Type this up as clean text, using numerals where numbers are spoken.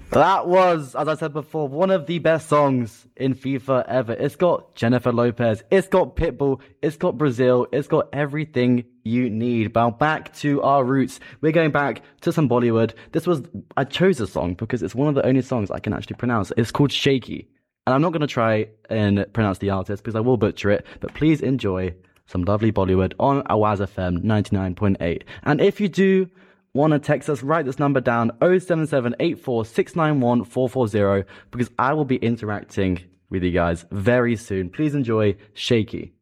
That was, as I said before, one of the best songs in FIFA ever. It's got Jennifer Lopez, it's got Pitbull, it's got Brazil, it's got everything you need. But back to our roots. We're going back to some Bollywood. I chose this song because it's one of the only songs I can actually pronounce. It's called Shaky. And I'm not going to try and pronounce the artist because I will butcher it. But please enjoy some lovely Bollywood on Awaz FM 99.8. And if you do want to text us, write this number down, 07784691440, because I will be interacting with you guys very soon. Please enjoy Shaky.